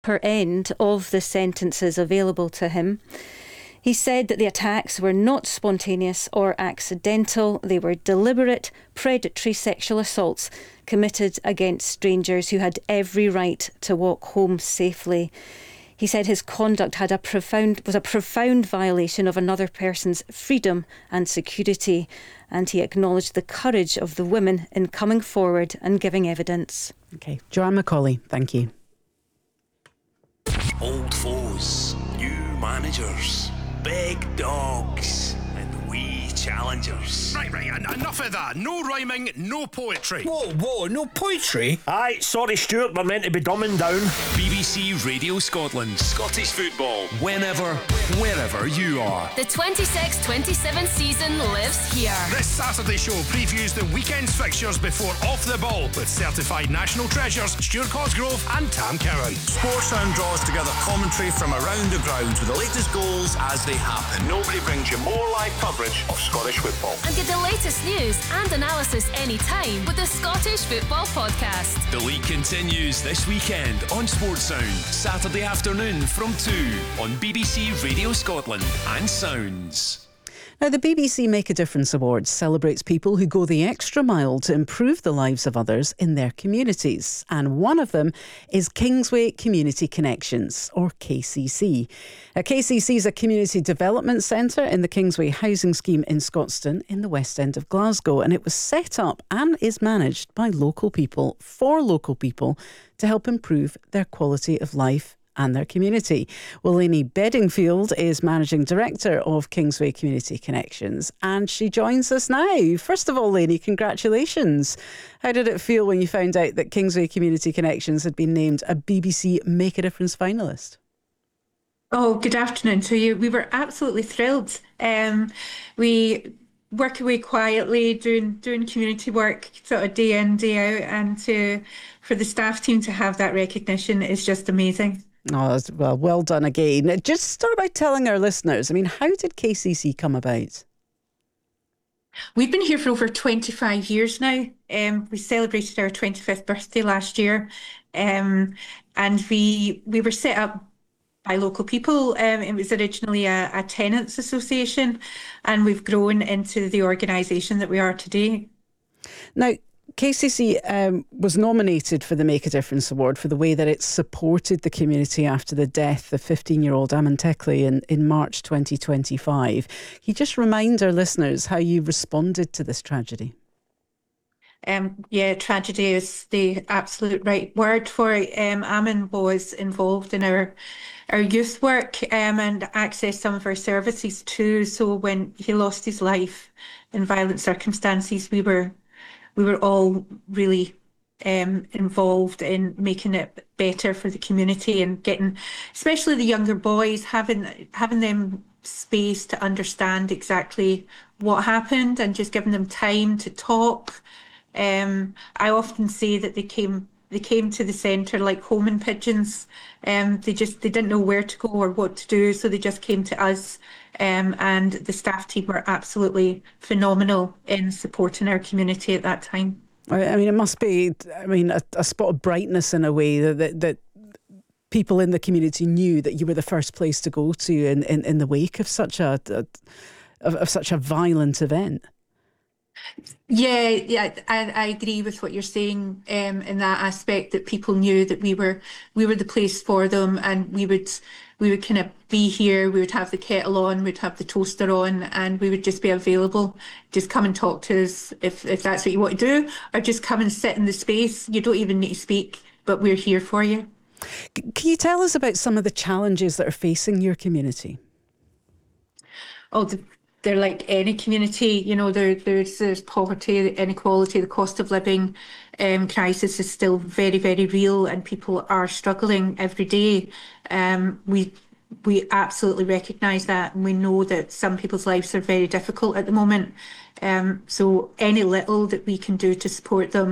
upper end of the sentences available to him. He said that the attacks were not spontaneous or accidental. They were deliberate, predatory sexual assaults committed against strangers who had every right to walk home safely. He said his conduct was a profound violation of another person's freedom and security, and he acknowledged the courage of the women in coming forward and giving evidence. OK, Joanne Macaulay, thank you. Old foes, new managers, big dogs, and wee challengers. Right, enough of that. No rhyming, no poetry. Whoa, no poetry? Aye, sorry Stuart, we're meant to be dumbing down. BBC Radio Scotland. Scottish football. Whenever, wherever you are. The 26-27 season lives here. This Saturday show previews the weekend's fixtures before Off the Ball with certified national treasures Stuart Cosgrove and Tam Cowan. Sportsound draws together commentary from around the grounds with the latest goals as they happen. Nobody brings you more live coverage of Scottish football. And get the latest news and analysis anytime with the Scottish Football Podcast. The league continues this weekend on Sportsound, Saturday afternoon from 2 on BBC Radio Scotland and Sounds. Now, the BBC Make a Difference Awards celebrates people who go the extra mile to improve the lives of others in their communities. And one of them is Kingsway Community Connections, or KCC. KCC is a community development centre in the Kingsway housing scheme in Scotstoun in the West End of Glasgow. And it was set up and is managed by local people for local people to help improve their quality of life and their community. Well, Lainey Bedingfield is Managing Director of Kingsway Community Connections, and she joins us now. First of all, Lainey, congratulations. How did it feel when you found out that Kingsway Community Connections had been named a BBC Make a Difference finalist? Oh, good afternoon to you. We were absolutely thrilled. We work away quietly, doing community work sort of day in, day out, and for the staff team to have that recognition is just amazing. Oh, well done again. Just start by telling our listeners, how did KCC come about? We've been here for over 25 years now. We celebrated our 25th birthday last year, and we were set up by local people. It was originally a tenants association, and we've grown into the organisation that we are today. Now, KCC was nominated for the Make a Difference Award for the way that it supported the community after the death of 15-year-old Ammon Teckley in March 2025. Can you just remind our listeners how you responded to this tragedy? Tragedy is the absolute right word for it. Ammon was involved in our youth work and accessed some of our services too. So when he lost his life in violent circumstances, we were all really involved in making it better for the community and getting, especially the younger boys, having them space to understand exactly what happened and just giving them time to talk. I often say that they came to the centre like homing pigeons. They didn't know where to go or what to do, so they just came to us. And the staff team were absolutely phenomenal in supporting our community at that time. It must be, a spot of brightness in a way that people in the community knew that you were the first place to go to in the wake of such a violent event. Yeah, I agree with what you're saying in that aspect, that people knew that we were the place for them, and we would kind of be here. We would have the kettle on, we'd have the toaster on, and we would just be available. Just come and talk to us if that's what you want to do, or just come and sit in the space. You don't even need to speak, but we're here for you. Can you tell us about some of the challenges that are facing your community? They're like any community, there's poverty, inequality, the cost of living crisis is still very, very real, and people are struggling every day. We absolutely recognise that, and we know that some people's lives are very difficult at the moment. So any little that we can do to support them